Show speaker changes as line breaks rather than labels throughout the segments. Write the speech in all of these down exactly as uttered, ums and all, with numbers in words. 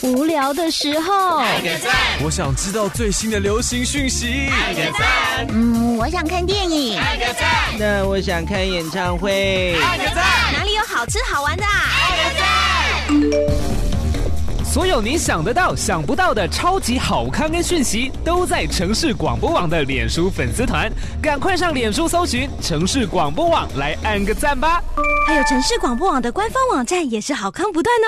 无聊的时候
按个赞，
我想知道最新的流行讯息，
按个赞，
嗯，我想看电影，
按个赞，
那我想看演唱会，
按个赞，
哪里有好吃好玩的啊？
按个赞。
所有你想得到想不到的超级好康跟讯息都在城市广播网的脸书粉丝团，赶快上脸书搜寻城市广播网来按个赞吧。
还有城市广播网的官方网站也是好康不断哦。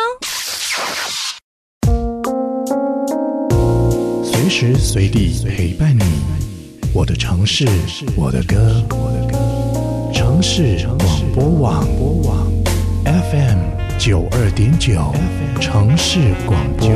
随时随地陪伴你，我的城市，我的歌，城市广播网 F M 九二点九，城市广播。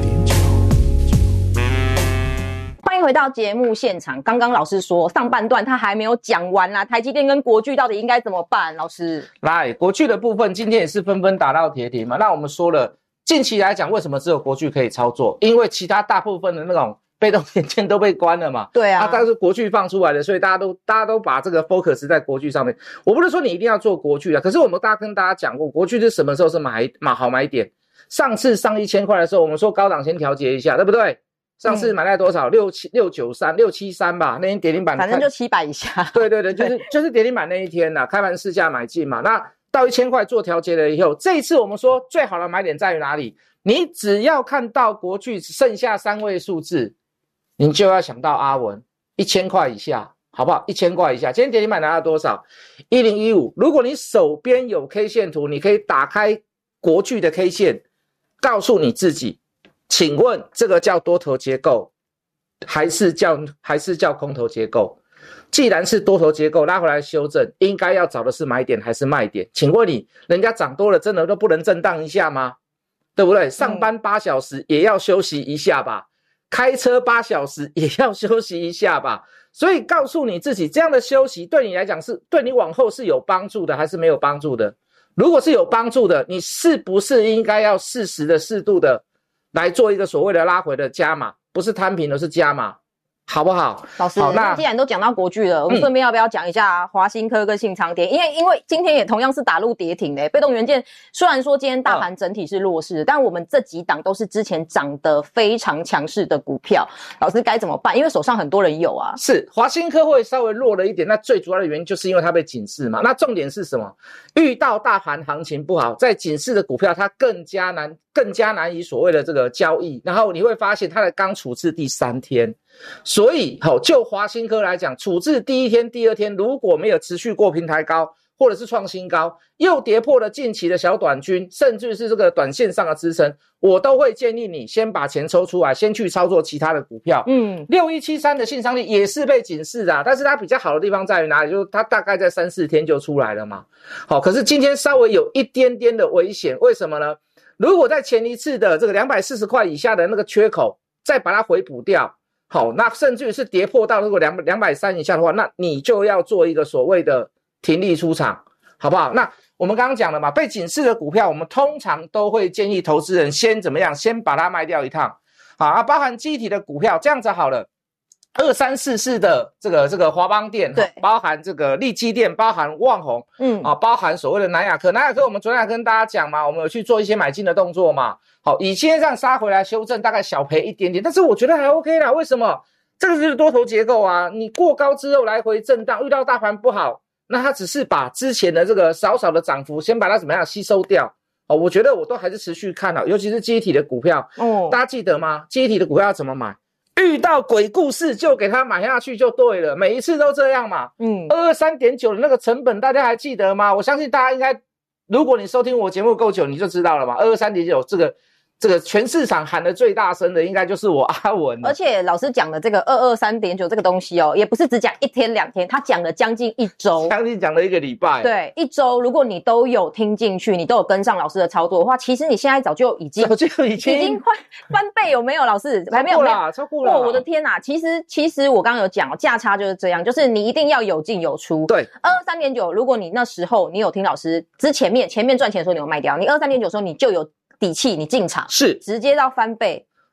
欢迎回到节目现场。刚刚老师说上半段他还没有讲完啦、啊，台积电跟国巨到底应该怎么办？老师，
来，国巨的部分今天也是纷纷打到跌停嘛。那我们说了，近期来讲，为什么只有国巨可以操作？因为其他大部分的那种被动元件都被关了嘛。
对啊，
啊，但是国巨放出来的，所以大家都大家都把这个 focus 在国巨上面。我不是说你一定要做国巨啊，可是我们大家跟大家讲过，国巨是什么时候是买买好买点？上次上一千块的时候，我们说高档先调节一下，对不对？上次买在多少？六七六九三六七三吧，那天跌停板，
反正就七百以下。
对对对，就是就是跌停板那一天呐、啊，开盘市价买进嘛。那到一千块做调节了以后，这一次我们说最好的买点在于哪里？你只要看到国巨剩下三位数字，你就要想到阿文一千块以下，好不好？一千块以下，今天跌停板拿到多少？一零一五。如果你手边有 K 线图，你可以打开国巨的 K 线，告诉你自己。请问这个叫多头结构还是叫还是叫空头结构？既然是多头结构拉回来修正，应该要找的是买点还是卖点？请问你人家涨多了真的都不能震荡一下吗？对不对？上班八小时也要休息一下吧，开车八小时也要休息一下吧。所以告诉你自己，这样的休息对你来讲是对你往后是有帮助的还是没有帮助的？如果是有帮助的，你是不是应该要适时的适度的来做一个所谓的拉回的加码，不是摊平而是加码，好不好？
老师，那既然都讲到国巨了，我们顺便要不要讲一下华新科跟信昌跌？因为因为今天也同样是打入跌停的，被动元件虽然说今天大盘整体是弱势的，哦、但我们这几档都是之前涨得非常强势的股票，老师该怎么办？因为手上很多人有啊。
是华新科会稍微弱了一点，那最主要的原因就是因为它被警示嘛。那重点是什么？遇到大盘行情不好，在警示的股票它更加难。更加难以所谓的这个交易，然后你会发现它的刚处置第三天，所以好就华新科来讲，处置第一天、第二天如果没有持续过平台高，或者是创新高，又跌破了近期的小短均，甚至是这个短线上的支撑，我都会建议你先把钱抽出来，先去操作其他的股票。嗯，六一七三的信昌力也是被警示的、啊，但是它比较好的地方在于哪里？就是它大概在三四天就出来了嘛。好，可是今天稍微有一点点的危险，为什么呢？如果在前一次的这个两百四十块以下的那个缺口再把它回补掉，好，那甚至于是跌破到如果两百三以下的话，那你就要做一个所谓的停利出场，好不好？那我们刚刚讲了嘛，被警示的股票我们通常都会建议投资人先怎么样，先把它卖掉一趟。好啊，包含记忆体的股票，这样子好了，二三四四的这个这个华邦电，对，包含这个力积电，包含旺宏，嗯啊，包含所谓的南亚科，南亚科我们昨天跟大家讲嘛，我们有去做一些买进的动作嘛，好，以今天这样杀回来修正，大概小赔一点点，但是我觉得还 OK 啦，为什么？这个就是多头结构啊，你过高之后来回震荡，遇到大盘不好，那它只是把之前的这个少少的涨幅，先把它怎么样吸收掉。哦，我觉得我都还是持续看好，尤其是记忆体的股票。哦，大家记得吗？记忆体的股票要怎么买？遇到鬼故事就给它买下去就对了，每一次都这样嘛。嗯， 二二三点九 的那个成本大家还记得吗？我相信大家应该，如果你收听我节目够久，你就知道了嘛。二二三点九 这个这个全市场喊得最大声的应该就是我阿文。
而且老师讲的这个 二二三点九 这个东西哦，也不是只讲一天两天，他讲了将近一周，
将近讲了一个礼拜。
对，一周如果你都有听进去，你都有跟上老师的操作的话，其实你现在早就已经
早就已经
已经翻翻倍，有没有？老师还没有啦，
超过了。
哦，我的天哪！其实其实我刚刚有讲哦，价差就是这样，就是你一定要有进有出。
对，
二二三点九，如果你那时候你有听老师之前面前面赚钱的时候你有卖掉，你二二三点九的时候你就有底气，你进场
是
直接到翻倍。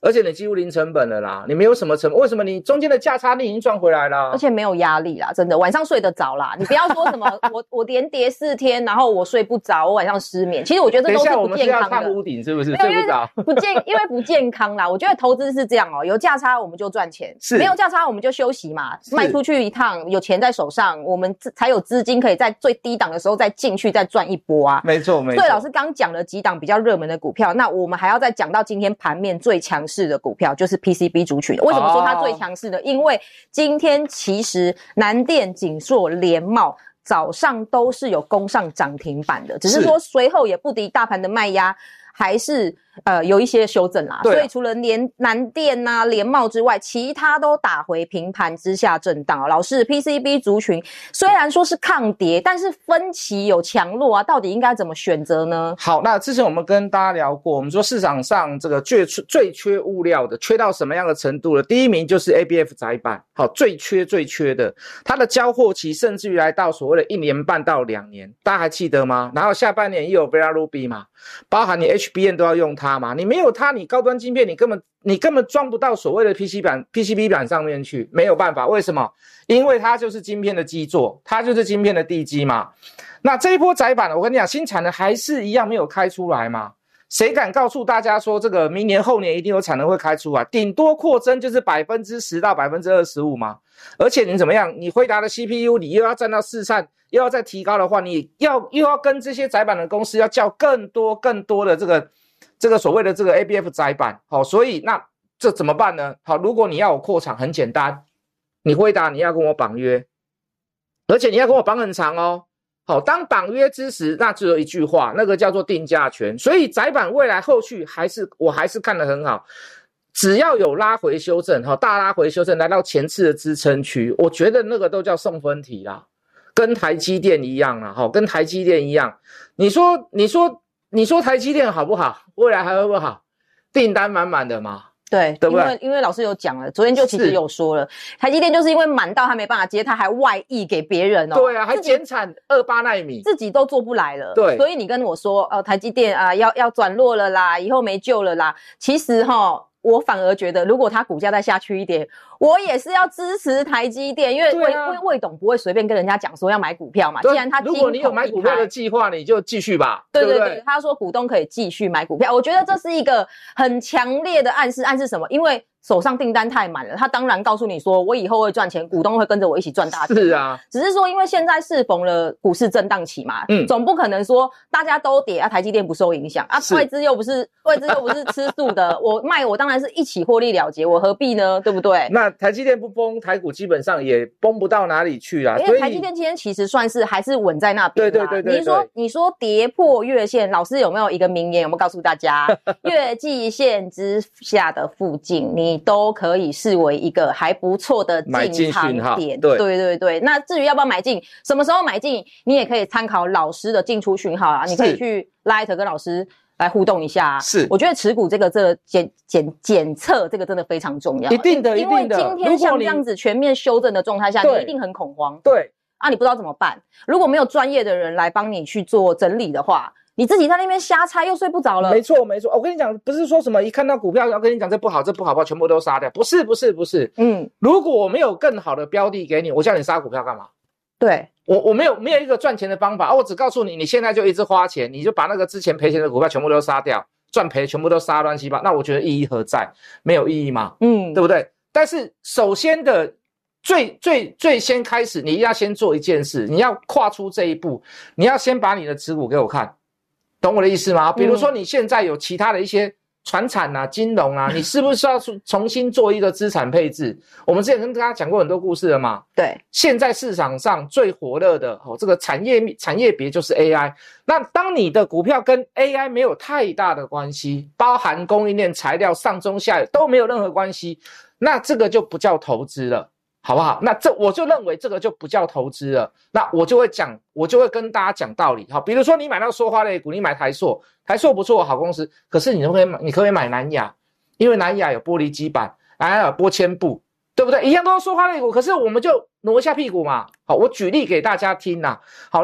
而且你几乎零成本了啦，你没有什么成本，为什么你中间的价差你已经赚回来了？
而且没有压力啦，真的晚上睡得着啦。你不要说什么我我连跌四天，然后我睡不着，我晚上失眠。其实我觉得这都是不健康的。
等一下我们是要看屋顶是不是？睡不着，
不健，因为不健康啦。我觉得投资是这样哦、喔，有价差我们就赚钱，没有价差我们就休息嘛，卖出去一趟，有钱在手上，我们才有资金可以在最低档的时候再进去再赚一波啊。
没错没错。
所以老师刚讲了几档比较热门的股票，那我们还要再讲到今天盘面最强势的股票，就是 P C B 族群。为什么说它最强势呢？哦、因为今天其实南电、景硕、联茂早上都是有攻上涨停板的，只是说随后也不敌大盘的卖压，还是呃有一些修正啦。啊、所以除了联南电啊、联茂之外，其他都打回平盘之下震荡、哦。老师 ，P C B 族群虽然说是抗跌，但是分歧有强弱啊，到底应该怎么选择呢？
好，那之前我们跟大家聊过，我们说市场上这个最最缺物料的，缺到什么样的程度了？第一名就是 A B F 载板，好，最缺最缺的，它的交货期甚至于来到所谓的一年半到两年，大家还记得吗？然后下半年也有 Vera Rubin 嘛，包含你 H B M 都要用它嘛，你没有它，你高端晶片你根本你根本装不到所谓的 P C 板 P C B 板上面去，没有办法。为什么？因为它就是晶片的基座，它就是晶片的地基嘛。那这一波载板，我跟你讲，新产能还是一样没有开出来嘛？谁敢告诉大家说这个明年后年一定有产能会开出来？顶多扩增就是百分之十到百分之二十五嘛。而且你怎么样？你辉达的 C P U 你又要占到四扇，又要再提高的话，你要又要跟这些载板的公司要叫更多更多的这个这个所谓的这个 A B F 载板。好，所以那这怎么办呢？好，如果你要我扩产，很简单，你辉达你要跟我绑约，而且你要跟我绑很长哦。好，当绑约之时，那只有一句话，那个叫做定价权。所以载板未来后续还是我还是看得很好，只要有拉回修正，好，大拉回修正来到前次的支撑区，我觉得那个都叫送分题啦，跟台积电一样啦，好，跟台积电一样。你说你说你说台积电好不好？未来还会不会好？订单满满的嘛。
对，
对不对？
因为因为老师有讲了，昨天就其实有说了，台积电就是因为满到他没办法接，他还外溢给别人哦。
对啊，还减产二八奈米，
自己都做不来了。
对，
所以你跟我说，呃，台积电啊、呃，要要转弱了啦，以后没救了啦。其实哈，我反而觉得，如果它股价再下去一点，我也是要支持台积电，因为魏、啊、魏魏董不会随便跟人家讲说要买股票嘛。既然他
如果你有买股票的计划，你就继续吧。对对 对, 对，
他说股东可以继续买股票，我觉得这是一个很强烈的暗示。暗示什么？因为手上订单太满了，他当然告诉你说，我以后会赚钱，股东会跟着我一起赚大钱。
是啊，
只是说因为现在适逢了股市震荡期嘛，嗯，总不可能说大家都跌啊，台积电不受影响啊，外资又不是外资又不是吃素的，我卖我当然是一起获利了结，我何必呢？对不对？
那台积电不崩，台股基本上也崩不到哪里去啦。
因为台积电今天其实算是还是稳在那边啦。
对对对 对, 对。
你说你说跌破月线，老师有没有一个名言？有没有告诉大家，月季线之下的附近，你都可以视为一个还不错的进场点。
对
对对对。那至于要不要买进，什么时候买进，你也可以参考老师的进出讯号啊，你可以去 Light 跟老师来互动一下、啊。
是，
我觉得持股这个这个检检检测这个真的非常重要。
一定的，一定的。
因为今天像这样子全面修正的状态下，你一定很恐慌。
对。
啊，你不知道怎么办？如果没有专业的人来帮你去做整理的话，你自己在那边瞎猜又睡不着了。
没错没错，我跟你讲，不是说什么一看到股票要跟你讲这不好这不好不好，全部都杀掉，不是不是不是。嗯，如果我没有更好的标的给你，我叫你杀股票干嘛？
对，
我我没有没有一个赚钱的方法啊，我只告诉你，你现在就一直花钱，你就把那个之前赔钱的股票全部都杀掉，赚赔全部都杀乱七八，那我觉得意义何在？没有意义嘛，嗯，对不对？但是首先的。最最最先开始，你要先做一件事，你要跨出这一步，你要先把你的持股给我看，懂我的意思吗？比如说你现在有其他的一些传产啊、金融啊，你是不是要重新做一个资产配置？我们之前跟大家讲过很多故事了嘛。
对，
现在市场上最火热的哦，这个产业产业别就是 A I。那当你的股票跟 A I 没有太大的关系，包含供应链、材料上中下游都没有任何关系，那这个就不叫投资了。好不好？那这我就认为这个就不叫投资了。那我就会讲，我就会跟大家讲道理。好，比如说你买到塑化类股，你买台塑，台塑不错，好公司。可是你可不可以买？你可不可以买南亚？因为南亚有玻璃基板，南亚有玻纤布，对不对？一样都是塑化类股，可是我们就挪一下屁股嘛。好，我举例给大家听呐。好，那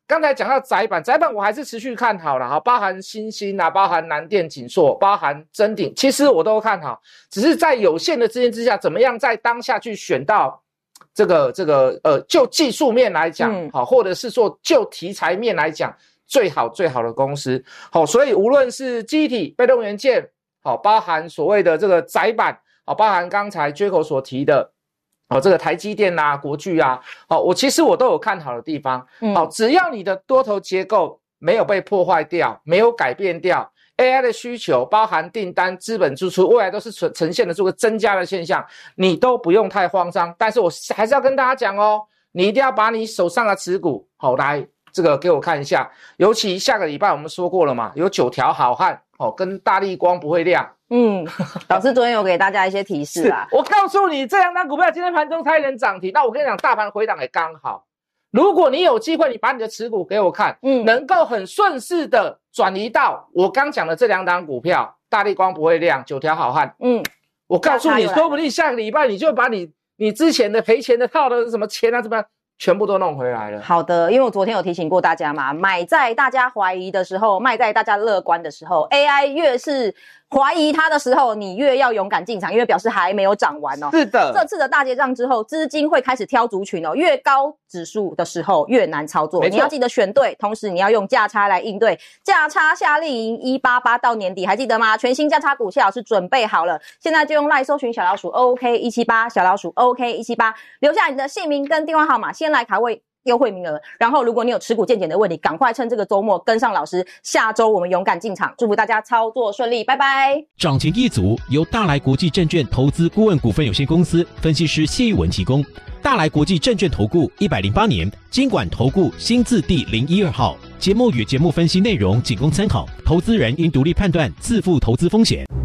刚才讲到载板，载板我还是持续看好了哈，包含新兴啊，包含南电、景硕，包含臻鼎，其实我都看好，只是在有限的资金之下，怎么样在当下去选到这个这个呃，就技术面来讲，好、嗯，或者是说就题材面来讲，最好最好的公司，好，所以无论是机体、被动元件，好，包含所谓的这个载板，好，包含刚才 Jaco 所提的。哦，这个台积电啊，国巨啊，哦，我其实我都有看好的地方。嗯，好，只要你的多头结构没有被破坏掉，没有改变掉 ，A I 的需求，包含订单、资本支出，未来都是呈呈现的这个增加的现象，你都不用太慌张。但是我还是要跟大家讲哦，你一定要把你手上的持股，好，来这个给我看一下。尤其下个礼拜我们说过了嘛，有九条好汉，哦，跟大立光不会亮。
嗯，老师昨天有给大家一些提示啦。
我告诉你，这两档股票今天盘中才能涨停。那我跟你讲，大盘回档也刚好。如果你有机会，你把你的持股给我看，嗯，能够很顺势的转移到我刚讲的这两档股票，大立光不会亮，九条好汉。嗯，我告诉你，说不定下个礼拜你就把你你之前的赔钱的套的什么钱啊，怎么样？全部都弄回来了。
好的，因为我昨天有提醒过大家嘛，买在大家怀疑的时候，卖在大家乐观的时候 ，A I 越是怀疑它的时候，你越要勇敢进场，因为表示还没有涨完哦。
是的，
这次的大结账之后，资金会开始挑族群哦，越高指数的时候越难操作，你要记得选对，同时你要用价差来应对。价差夏令营一八八到年底还记得吗？全新价差股谢老师准备好了，现在就用 LINE 搜寻小老鼠 O K 一七八， 小老鼠 O K 一七八， 留下你的姓名跟电话号码，先来卡位优惠名额，然后如果你有持股见减的问题，赶快趁这个周末跟上老师，下周我们勇敢进场，祝福大家操作顺利，拜拜。
涨停一族由大来国际证券投资顾问股份有限公司分析师谢玉文提供，大来国际证券投顾一百零八年金管投顾新字第零一二号，节目与节目分析内容仅供参考，投资人应独立判断，自负投资风险。